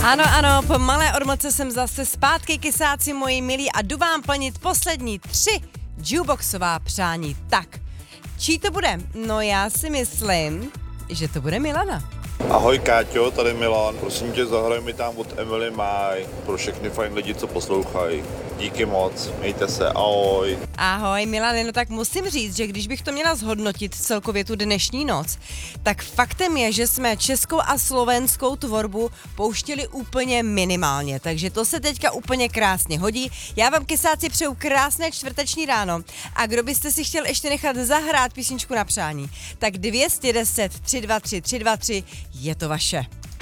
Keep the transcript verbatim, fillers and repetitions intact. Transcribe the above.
Ano, ano, po malé odmlce jsem zase zpátky, kysáci moji milí, a jdu vám plnit poslední tři jukeboxová přání. Tak, čí to bude? No já si myslím, že to bude Milana. Ahoj Káťo, tady Milan, prosím tě, zahraj mi tam od Emily Maj pro všechny fajn lidi, co poslouchají. Díky moc, mějte se, ahoj. Ahoj Milane, no tak musím říct, že když bych to měla zhodnotit celkově tu dnešní noc, tak faktem je, že jsme českou a slovenskou tvorbu pouštěli úplně minimálně, takže to se teďka úplně krásně hodí. Já vám, kysáci, přeju krásné čtvrteční ráno, a kdo byste si chtěl ještě nechat zahrát písničku na přání, tak dvě stě deset tři dva tři tři dva tři je to vaše.